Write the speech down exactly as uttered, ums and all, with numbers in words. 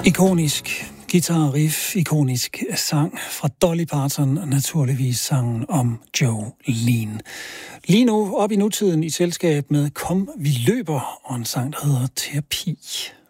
Ikonisk guitar-riff, ikonisk sang fra Dolly Parton, og naturligvis sangen om Jolene. Lige nu op i nutiden i selskab med Kom, vi løber, og en sang, der hedder Terapi.